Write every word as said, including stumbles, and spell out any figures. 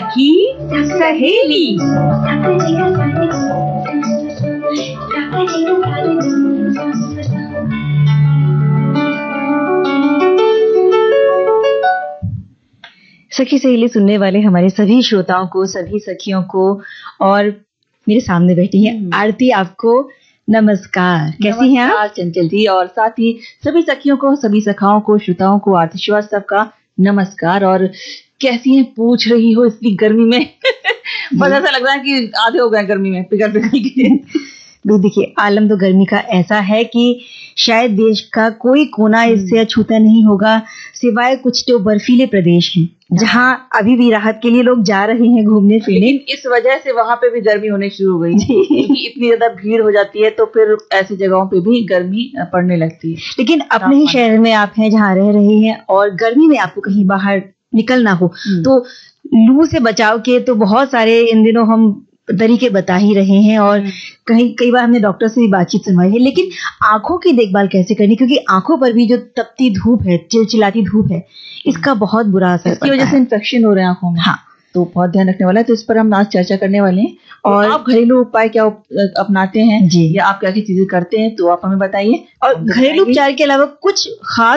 सखी सहेली। सखी सहेली सुनने वाले हमारे सभी श्रोताओं को, सभी सखियों को, और मेरे सामने बैठी हैं आरती, आपको नमस्कार। कैसी हैं आप? चंचल जी, और साथ ही सभी सखियों को, सभी सखाओं को, श्रोताओं को, आरती श्रीवास्तव सबका नमस्कार। और कैसी हैं पूछ रही हो इतनी गर्मी में? बस ऐसा लग रहा है कि आधे हो गए गर्मी में पिघल पिघल के। देखिए, आलम तो गर्मी का ऐसा है कि शायद देश का कोई कोना इससे अछूता नहीं होगा, सिवाय कुछ तो बर्फीले प्रदेश हैं जहां अभी भी राहत के लिए लोग जा रहे हैं घूमने फिरने। इस वजह से वहां पे भी गर्मी होने शुरू हो गई, क्योंकि इतनी ज्यादा भीड़ हो जाती है, तो फिर ऐसी जगहों पे भी गर्मी पड़ने लगती है। लेकिन अपने ही शहर में आप हैं जहाँ रह रहे हैं, और गर्मी में आपको कहीं बाहर निकलना हो तो लू से बचाव के तो बहुत सारे इन दिनों हम तरीके बता ही रहे हैं, और कहीं कई बार हमने डॉक्टर से भी बातचीत सुनवाई है। लेकिन आंखों की देखभाल कैसे करनी, क्योंकि आंखों पर भी जो तपती धूप है, चिलचिलाती धूप है, इसका बहुत बुरा असर इसकी वजह से इन्फेक्शन हो रहे हैं आंखों में। हाँ, तो बहुत ध्यान रखने वाला है। तो इस पर हम आज चर्चा करने वाले हैं। और आप घरेलू उपाय क्या अपनाते हैं जी, या आप क्या क्या चीजें करते हैं, तो आप हमें बताइए। और घरेलू उपचार के अलावा कुछ खास